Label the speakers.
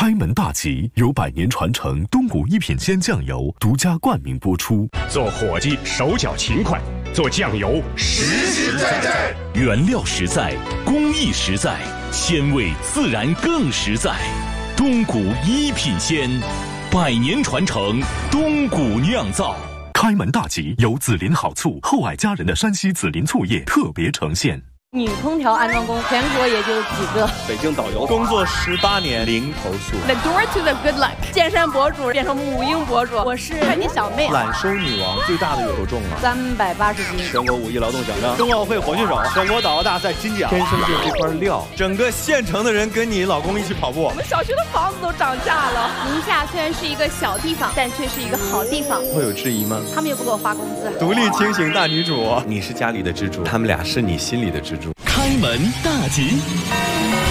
Speaker 1: 开门大吉由百年传承东谷一品鲜酱油独家冠名播出。
Speaker 2: 做伙计手脚勤快，做酱油实实在在，
Speaker 3: 原料实在，工艺实在，鲜味自然更实在。东谷一品鲜，百年传承，东谷酿造。
Speaker 1: 开门大吉由紫林好醋厚爱佳人的山西紫林醋业特别呈现。
Speaker 4: 女空调安装工全国也就几个。
Speaker 5: 北京导游工作18年零投诉。
Speaker 4: The door to the good luck。健身博主变成母婴博主，我是快递小妹。
Speaker 5: 揽收女王最大的有多重啊
Speaker 4: ？380斤。
Speaker 5: 全国5亿劳动奖章，冬奥会火炬手，全国导游大赛金奖，天生就这块料。整个县城的人跟你老公一起跑步。
Speaker 4: 我们小区的房子都涨价了。宁夏虽然是一个小地方，但却是一个好地方。
Speaker 5: 会有质疑吗？
Speaker 4: 他们又不给我发工资。
Speaker 5: 独立清醒大女主，你是家里的支柱，他们俩是你心里的支柱。
Speaker 3: 开门大吉。